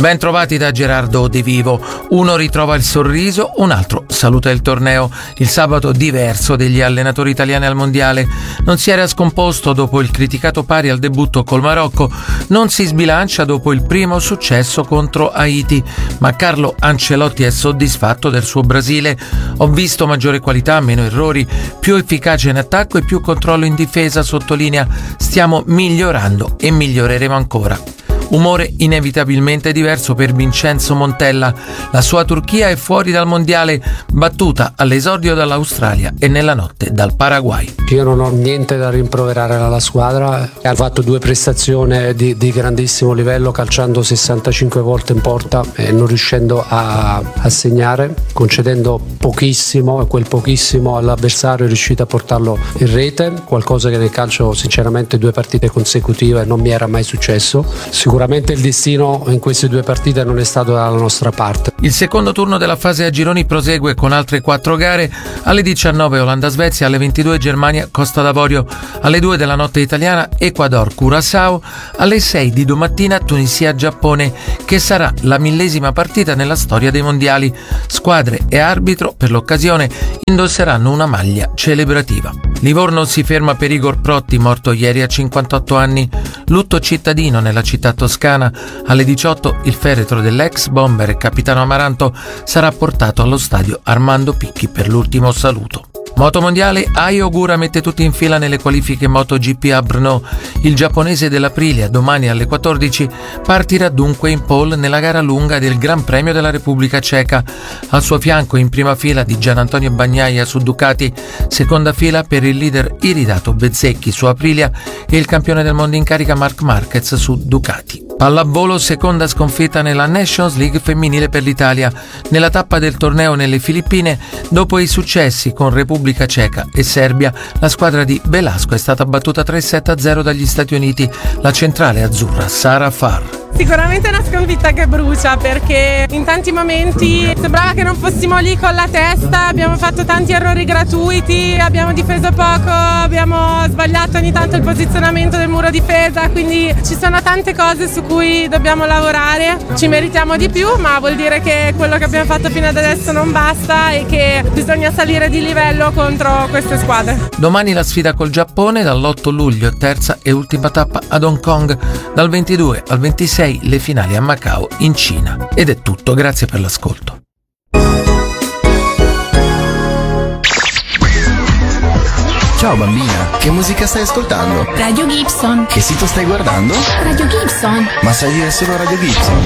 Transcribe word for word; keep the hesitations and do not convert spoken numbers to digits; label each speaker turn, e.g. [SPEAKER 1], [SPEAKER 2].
[SPEAKER 1] Ben trovati da Gerardo De Vivo. Uno ritrova il sorriso, un altro saluta il torneo. Il sabato diverso degli allenatori italiani al mondiale. Non si era scomposto dopo il criticato pari al debutto col Marocco, non si sbilancia dopo il primo successo contro Haiti, ma Carlo Ancelotti è soddisfatto del suo Brasile. Ho visto maggiore qualità, meno errori, più efficacia in attacco e più controllo in difesa, sottolinea. Stiamo migliorando e miglioreremo ancora. Umore inevitabilmente diverso per Vincenzo Montella. La sua Turchia è fuori dal mondiale, battuta all'esordio dall'Australia e nella notte dal Paraguay.
[SPEAKER 2] Io non ho niente da rimproverare alla squadra, ha fatto due prestazioni di, di grandissimo livello, calciando sessantacinque volte in porta e non riuscendo a, a segnare, concedendo pochissimo, e quel pochissimo all'avversario è riuscito a portarlo in rete, qualcosa che nel calcio sinceramente due partite consecutive non mi era mai successo. Sicuramente il destino in queste due partite non è stato dalla nostra parte.
[SPEAKER 1] Il secondo turno della fase a gironi prosegue con altre quattro gare. Alle diciannove Olanda-Svezia, alle ventidue Germania-Costa d'Avorio, alle due della notte italiana Ecuador-Curaçao, alle sei di domattina Tunisia-Giappone, che sarà la millesima partita nella storia dei mondiali. Squadre e arbitro per l'occasione indosseranno una maglia celebrativa. Livorno si ferma per Igor Protti, morto ieri a cinquantotto anni. Lutto cittadino nella città toscana. Alle diciotto il feretro dell'ex bomber e capitano Amaranto sarà portato allo stadio Armando Picchi per l'ultimo saluto. Moto mondiale, Ai Ogura mette tutti in fila nelle qualifiche MotoGP a Brno. Il giapponese dell'Aprilia domani alle quattordici partirà dunque in pole nella gara lunga del Gran Premio della Repubblica Ceca. Al suo fianco in prima fila di Gian Antonio Bagnaia su Ducati, seconda fila per il leader iridato Bezzecchi su Aprilia e il campione del mondo in carica Marc Marquez su Ducati. Pallavolo, seconda sconfitta nella Nations League femminile per l'Italia. Nella tappa del torneo nelle Filippine, dopo i successi con Repubblica Ceca e Serbia, la squadra di Velasco è stata battuta tre sette a zero dagli Stati Uniti. La centrale azzurra Sara Farr.
[SPEAKER 3] Sicuramente è una sconfitta che brucia, perché in tanti momenti sembrava che non fossimo lì con la testa, abbiamo fatto tanti errori gratuiti, abbiamo difeso poco, abbiamo sbagliato ogni tanto il posizionamento del muro difesa, quindi ci sono tante cose su cui dobbiamo lavorare, ci meritiamo di più, ma vuol dire che quello che abbiamo fatto fino ad adesso non basta e che bisogna salire di livello contro queste squadre.
[SPEAKER 1] Domani la sfida col Giappone, dall'otto luglio terza e ultima tappa ad Hong Kong, dal ventidue al ventisei le finali a Macao in Cina. Ed è tutto, grazie per l'ascolto.
[SPEAKER 4] Ciao bambina, che musica stai ascoltando?
[SPEAKER 5] Radio Gibson.
[SPEAKER 4] Che sito stai guardando?
[SPEAKER 5] Radio Gibson.
[SPEAKER 4] Ma sai dire solo Radio Gibson?